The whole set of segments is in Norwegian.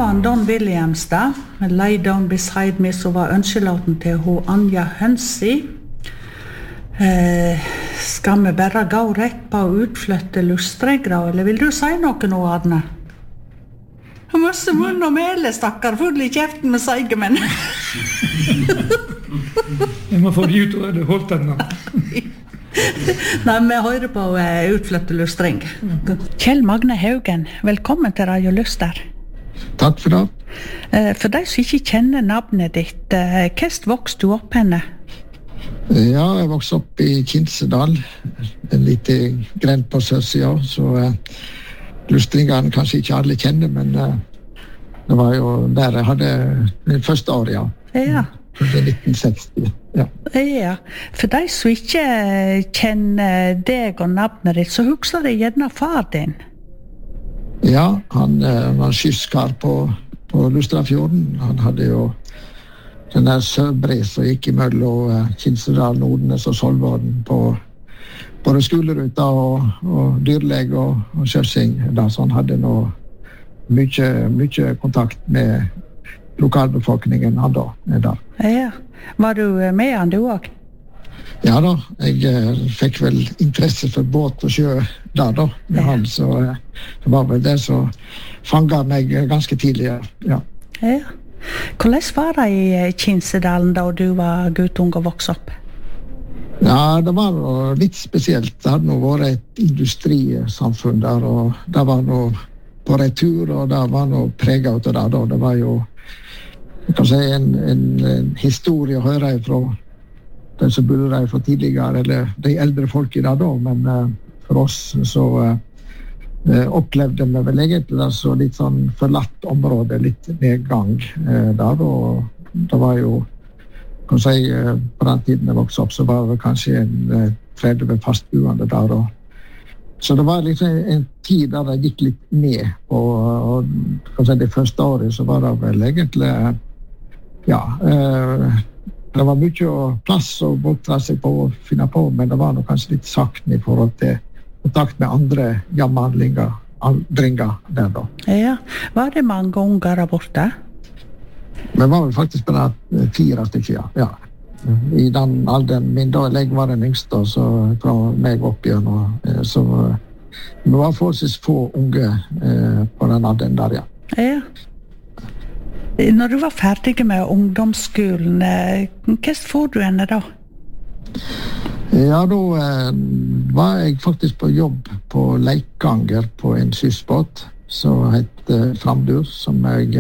var han Don Williams da. Lay Down Beside Me, så var ønskelåten til hun Anja Hønsi. Skal vi bare gå rett på å utflytte lustregra, eller vil du si noe nå, Arne? Masse munn og mele, stakkar, full i kjeften med seigemenn. Jeg må få det ut, og det holdt den nå. Nei, vi hører på utflytte lustreng. Kjell Magne Haugen, velkommen til Radio Luster. Takk for det. For de som ikke kjenner navnet ditt, hvordan vokste du opp henne? Ja, jeg vokste opp i Kinsedal, en liten grend på sørsida, så lustringene kanskje ikke alle kjenner, men det var jo der jeg hadde min første år, ja. Ja. Det 1960, ja. Ja, for de som ikke kjenner deg og navnet ditt, så husker de gjerne far din. Ja, han var skyskar på Lustrafjorden. Han hadde jo den der Søbre som gikk imellom Kinsedal, Nordnes og Solvården på både skoleruta og dyrleg og kjørsing. Så han hadde nå mye kontakt med lokalbefolkningen han da. Ja, var du med han du også? Ja da, jeg fikk vel interesse for båt og sjø der da, med han, så det var vel det som fanget meg ganske tidlig, ja. Ja. Hvordan var det i Kinsedalen da du var guttung og vokste opp? Ja, det var litt spesielt. Det hadde nå vært et industrisamfunn der, og det var nå på retur, og det var nå preget av det da. Det var jo, jeg kan si, en historie å høre fra de som bodde der fra tidligere, eller de eldre folk i det da, men for oss så opplevde vi vel egentlig det så litt sånn forlatt område, litt nedgang der, og det var jo, kan si, på den tiden jeg vokste opp, så var det kanskje en 30 fastboende der, så det var liksom en tid der det gikk litt ned, og kan si, det første året så var det vel egentlig, ja, det var mye plass å bortre seg på og finne på, men det var nok kanskje litt sakten i forhold til kontakt med andre jammerhandlinger, aldringer der da. Ja, var det mange unger der borte? Men var vel faktisk bare 4 stykker, ja. I den alderen min da, jeg var den yngste, så fra meg opp igjen, så det var forholdsvis få unge på den alderen der, ja. Ja. Når du var ferdig med ungdomsskolen, hva får du henne da? Ja, da var jeg faktisk på jobb på Leikanger på en skyssbåt som het Framdur, som jeg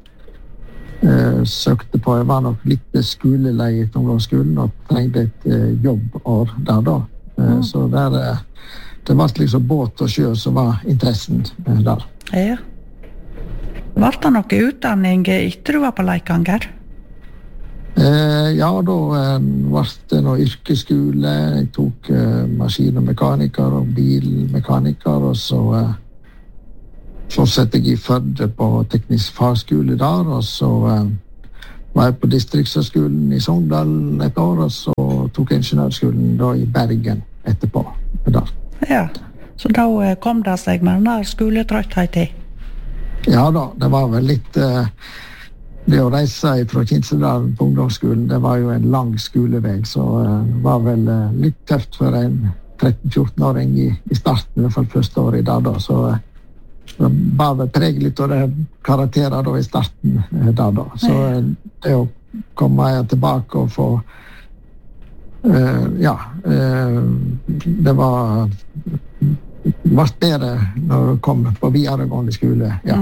søkte på. Jeg var nok litt skoleleie i ungdomsskolen og trengte et jobbår der da. Så der, det var liksom båt og sjø som var interessen der. Ja. Var det noe utdanning etter du var på Leikanger? Ja, da var det noe yrkesskole. Jeg tok maskin- og mekaniker og bilmekaniker, og så fortsatte jeg i Førde på teknisk fagskole der, og så var jeg på distriktshøgskolen i Sogndal et år, og så tok jeg ingeniørskolen da i Bergen etterpå. Der. Ja, så da kom det seg med den der skoletrøtthet i? Ja da, det var vel litt det å reise fra Kinsedal på ungdomsskolen, det var jo en lang skolevei, så det var vel litt tøft for en 13-14-åring i starten, i hvert fall første året i dag da, så det var vel preg litt av det karakterer da i starten der da, så det å komme tilbake og få det var bedre når du kom på videregående skole, ja.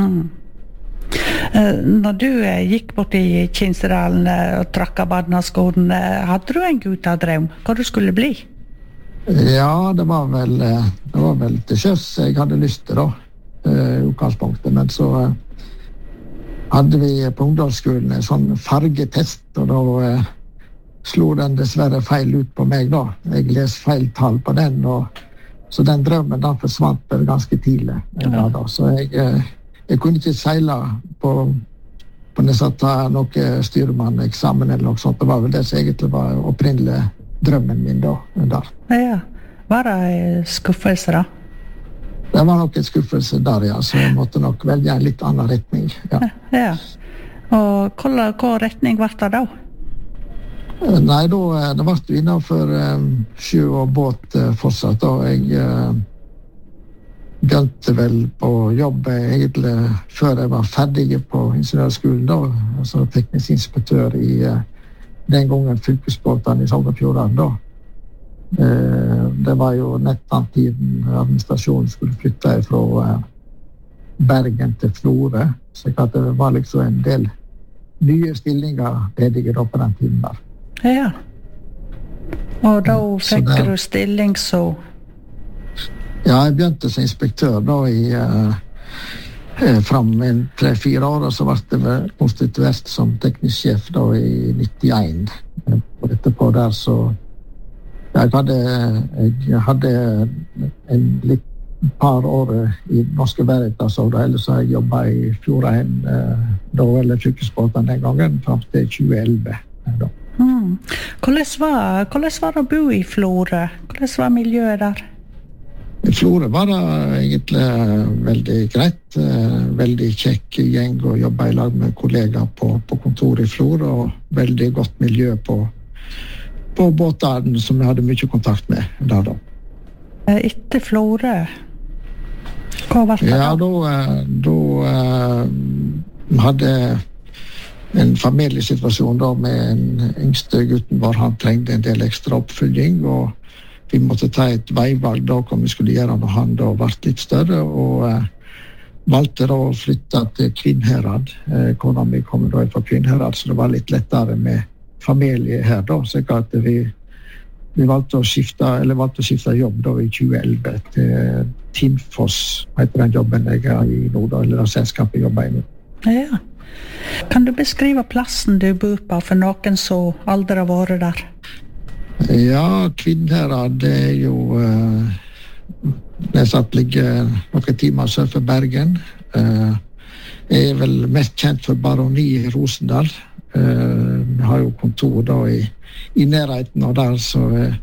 Når du gikk bort i Kinsedalen og trakk av barneskolen, hadde du en guttadrøm hva du skulle bli? Ja, det var vel til sjøs jeg hadde lyst til da, i utgangspunktet, men så hadde vi på ungdomsskolen en sånn fargetest, og da slo den dessverre feil ut på meg da. Jeg les feil tall på den, så den drømmen da forsvant ganske tidlig. Da. Så jeg kunne ikke seile på nesten ta noe styrmann-eksamen eller noe sånt. Det var vel det som egentlig var opprinnelig drømmen min da. Der. Ja, var det skuffelse da? Det var nok en skuffelse der, ja, så jeg måtte nok velge en litt annen retning, ja. Ja. Og hva retning var det da? Nei, det ble vi innenfor sjø og båt fortsatt, og jeg begynte vel på jobb egentlig før jeg var ferdig på ingeniørskolen da, altså teknisk inspektør i den gangen fylkesbåten i Sogn og Fjordane da. Det var jo nettopp tiden administrasjonen skulle flytte fra Bergen til Florø, så det var liksom en del nye stillinger ledige da på den tiden der. Ja. Og da fikk du stilling så? Ja, jeg begynte som inspektør da fram i 3-4 år, og så ble det konstituert som teknisk sjef da i 91. Og etterpå der så jeg hadde en litt par år i Norske Veritas, og ellers har jeg jobbet i Fjordheim da, eller fylkesbåten den gangen, frem til 2011. Da. Hvordan var det å bo i Florø? Hvordan var miljøet der? I Florø var det egentlig veldig greit, veldig kjekk gjeng å jobbe i lag med kollegaer på kontoret i Florø, og veldig godt miljø på båten som jeg hadde mye kontakt med der da. Etter Florø, hva var det da? Ja, da hadde en familiesituasjon da med en yngste gutten var, han trengte en del ekstra oppfølging, og vi måtte ta et veivalg da hva vi skulle gjøre når han da ble litt større, og valgte da å flytte til Kvinnherad. Kona mi kom da fra Kvinnherad, så det var litt lettere med familie her da, så vi valgte å skifte jobb da i 2011 til Tinfoss, heter den jobben jeg er i nå da, eller selskapet jobber i nå. Ja. Kan du beskrive plassen du bor på for noen som aldri har vært der? Ja, Kvinnherad, det er jo nesten ligger noen timer sør for Bergen. Jeg er vel mest kjent for Baroni i Rosendal. Vi har jo kontor da i nærheten av der, så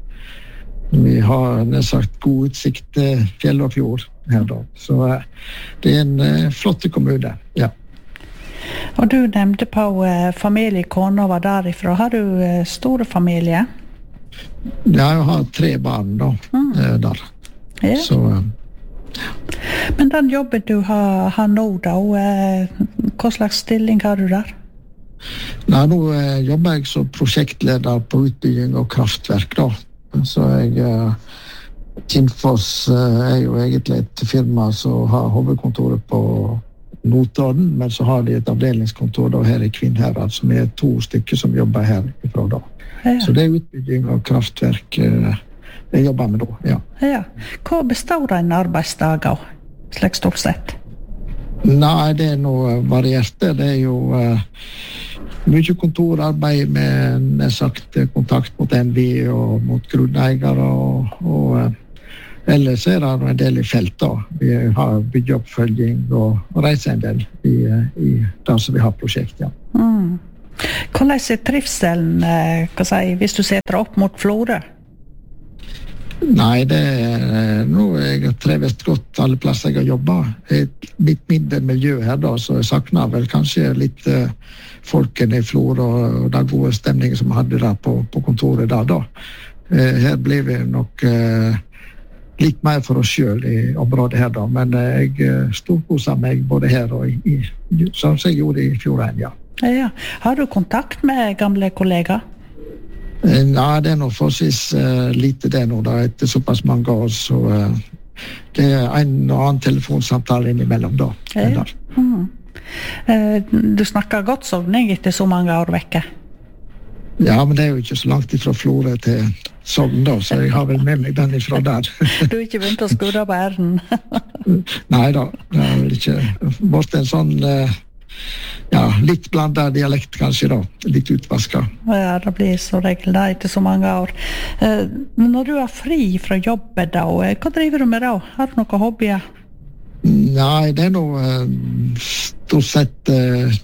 vi har nesten god utsikt til fjell og fjord her da. Så det er en flott kommune, ja. Og du nevnte på familie, kona var derifra. Har du store familie? Ja, jeg har 3 barn da, der. Ja. Så, Men den jobben du har nå da, hva slags stilling har du der? Nei, nå jobber jeg som prosjektleder på utbygging og kraftverk da. Så Tinfoss er jo egentlig et firma som har hovedkontoret på Notodden, men så har de et avdelingskontor da her i Kvinnherad, som er 2 stykker som jobber her ifra da. Ja. Så det er utbygging av kraftverk jeg jobber med da, ja. Ja. Hva består en arbeidsdag av, slik stort sett? Nei, det er noe varierte. Det er jo mye kontorarbeid med sagt kontakt mot NV og mot grunneiere, og ellers er det en del i felt da. Vi har byggeoppfølging og reiser en del i det som vi har prosjekt, ja. Hvordan er trivselen, hvis du setter opp mot Florø? Nei, det er noe jeg har trivet godt alle plasser jeg har jobbet. Et litt mindre miljø her da, så jeg savner vel kanskje litt folkene i Florø og den gode stemningen som vi hadde der på kontoret der da. Her blir vi nok litt mer for oss selv i området her da, men jeg storkoser meg både her og som jeg gjorde i Fjordheim, ja. Ja. Har du kontakt med gamle kollegaer? Nei, det er noe forholdsvis lite det nå da, etter såpass mange år, så det er en og annen telefonsamtale innimellom da. Ja. Du snakker godt sogning etter så mange år vekke? Ja, men det er jo ikke så langt ifra Florø til Sogn da, så jeg har vel med meg den ifra der. Du har ikke begynt å skudde på æren? Nei da, det er vel ikke vært en sånn litt blandet dialekt kanskje da, litt utvasket. Ja, det blir så regel da etter så mange år. Men når du er fri fra jobbet da, hva driver du med da? Har du noen hobbyer? Nei, det er noe stort sett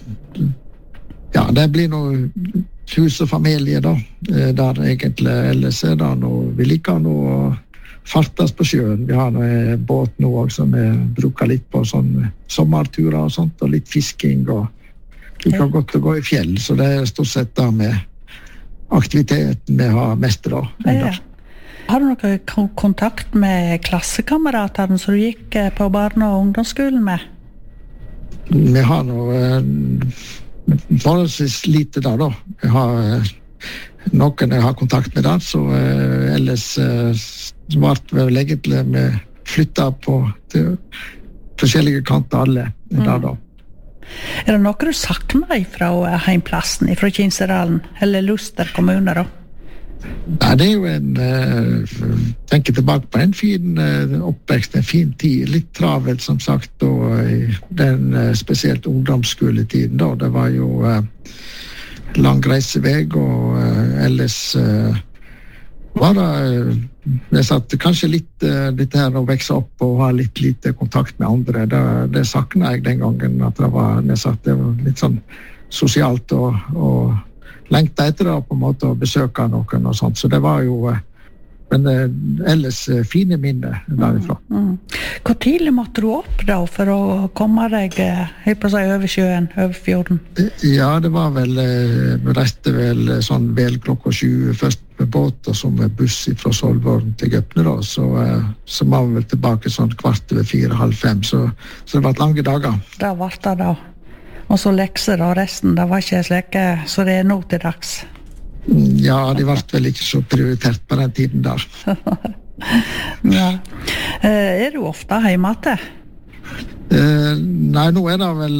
det blir noe hus og familie da, der egentlig ellers er det noe vi liker noe å fartes på sjøen. Vi har en båt nå også, som vi bruker litt på sånn sommerturer og sånt, og litt fisking, og liker godt å gå i fjell, så det stort sett da med aktiviteten vi har mest da. Ja. Har du noe kontakt med klassekameratene som du gikk på barne- og ungdomsskolen med? Vi har noe forholdsvis lite da. Vi har noen jeg har kontakt med der, så ellers ble vel egentlig vi flyttet på til forskjellige kanter alle der da. Er det noe du savner fra heimplassen, fra Kinserdalen, eller Luster kommune da? Nei, det er jo tenker tilbake på en fin oppvekst, en fin tid, litt travelt som sagt, og den spesielt ungdomsskoletiden da, det var jo lang reiseveg, og ellers var det satt kanskje litt dette her å vekse opp og ha litt lite kontakt med andre. Det savnet jeg den gangen, at det var litt sånn sosialt og lengte etter det på en måte å besøke noen og sånt. Så det var jo men ellers fine minner derifra. Hvor tidlig måtte du opp da for å komme deg over sjøen, over fjorden? Ja, det var vel reiste vel sånn vel klokka 7 først med båt og så med buss fra Solvorn til Gøpne da, så var vi vel tilbake sånn 4:15, halv 5, så det var lange dager. Det var det da. Og så lekser og resten, det var ikke slik så det er nå til dags. Ja, de var vel ikke så prioritert på den tiden der. Ja. Er du ofte hjemme til? Nei, nå er det vel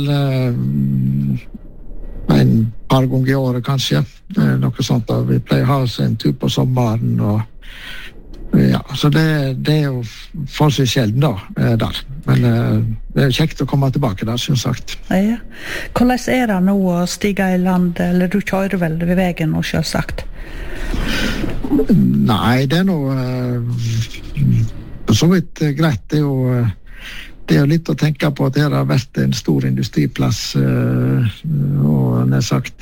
en par ganger i året kanskje. Noe sånt da. Vi pleier å ha oss en tur på sommeren, og ja, så det er jo forholdsvis sjelden da, der. Men det er jo kjekt å komme tilbake der, som sagt. Ja. Hvordan er det nå å stige i land, eller du kjører vel ved veien nå, selvsagt? Nei, det er noe så vidt greit. Det er jo litt å tenke på at det har vært en stor industriplass, og nær sagt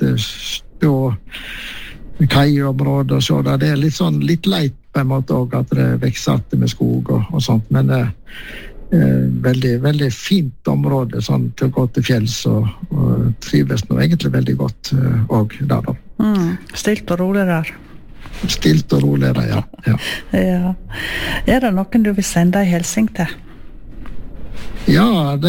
kaiområder og så der. Det er litt leit på en måte også, at det vekser att med skog og sånt, men veldig, veldig fint område sånn, til å gå til fjells, og trives nå egentlig veldig godt også der da. Stilt og rolig der. Stilt og rolig der, ja. Ja. Er det noen du vil sende en hilsing til? Ja, det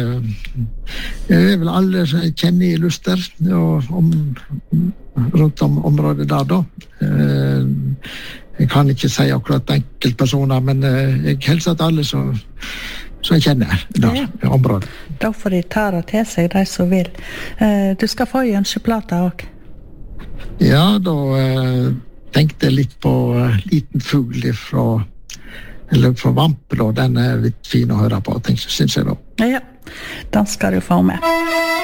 er vel alle som kjenner i Luster og rundt om området der da. Jeg kan ikke si akkurat enkeltpersoner, men jeg hilser til alle som jeg kjenner der, i området. Da får de ta det til seg, de som vil. Du skal få en ønskeplate også. Ja, da tenkte jeg litt på Liten fugl fra Vampel, og den er litt fin å høre på, synes jeg da. Ja, den skal du få med.